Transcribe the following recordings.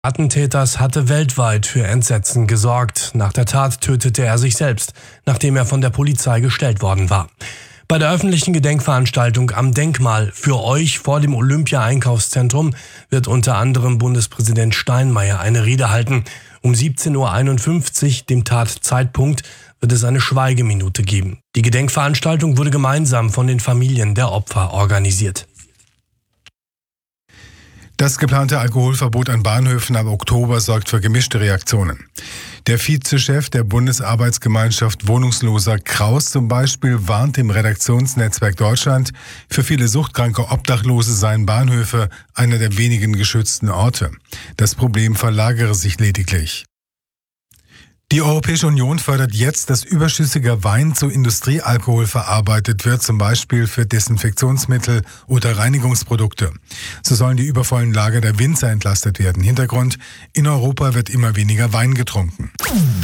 Attentäters hatte weltweit für Entsetzen gesorgt. Nach der Tat tötete er sich selbst, nachdem er von der Polizei gestellt worden war. Bei der öffentlichen Gedenkveranstaltung am Denkmal für euch vor dem Olympia-Einkaufszentrum wird unter anderem Bundespräsident Steinmeier eine Rede halten. Um 17:51 Uhr, dem Tatzeitpunkt, wird es eine Schweigeminute geben. Die Gedenkveranstaltung wurde gemeinsam von den Familien der Opfer organisiert. Das geplante Alkoholverbot an Bahnhöfen ab Oktober sorgt für gemischte Reaktionen. Der Vizechef der Bundesarbeitsgemeinschaft Wohnungsloser Kraus zum Beispiel warnt im Redaktionsnetzwerk Deutschland, für viele suchtkranke Obdachlose seien Bahnhöfe einer der wenigen geschützten Orte. Das Problem verlagere sich lediglich. Die Europäische Union fördert jetzt, dass überschüssiger Wein zu Industriealkohol verarbeitet wird, zum Beispiel für Desinfektionsmittel oder Reinigungsprodukte. So sollen die übervollen Lager der Winzer entlastet werden. Hintergrund: in Europa wird immer weniger Wein getrunken.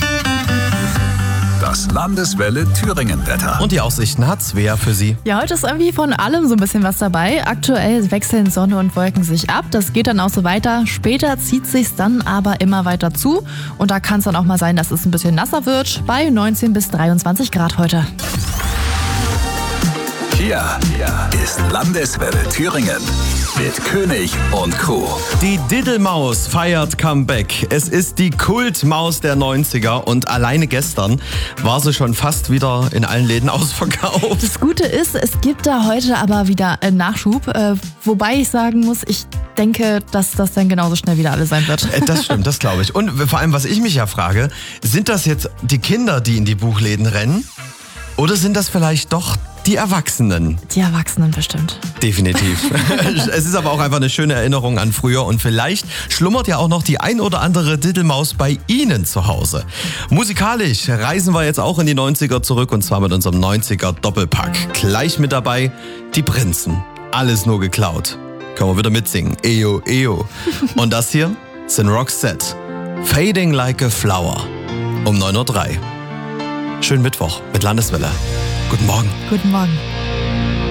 Das Landeswelle Thüringen-Wetter. Und die Aussichten hat Svea für Sie. Ja, heute ist irgendwie von allem so ein bisschen was dabei. Aktuell wechseln Sonne und Wolken sich ab. Das geht dann auch so weiter. Später zieht sich's dann aber immer weiter zu. Und da kann es dann auch mal sein, dass es ein bisschen nasser wird. Bei 19 bis 23 Grad heute. Hier ist Landeswelle Thüringen mit König und Co. Die Diddlemaus feiert Comeback. Es ist die Kultmaus der 90er und alleine gestern war sie schon fast wieder in allen Läden ausverkauft. Das Gute ist, es gibt da heute aber wieder einen Nachschub. Wobei ich sagen muss, ich denke, dass das dann genauso schnell wieder alle sein wird. Das stimmt, das glaube ich. Und vor allem, was ich mich ja frage, sind das jetzt die Kinder, die in die Buchläden rennen? Oder sind das vielleicht doch die Erwachsenen? Die Erwachsenen bestimmt. Definitiv. Es ist aber auch einfach eine schöne Erinnerung an früher und vielleicht schlummert ja auch noch die ein oder andere Diddlemaus bei Ihnen zu Hause. Musikalisch reisen wir jetzt auch in die 90er zurück und zwar mit unserem 90er Doppelpack. Gleich mit dabei die Prinzen. Alles nur geklaut. Können wir wieder mitsingen. Eyo, eyo. Und das hier sind Roxette. Fading Like a Flower. Um 9:03 Uhr. Schönen Mittwoch mit Landeswelle. Guten Morgen. Guten Morgen.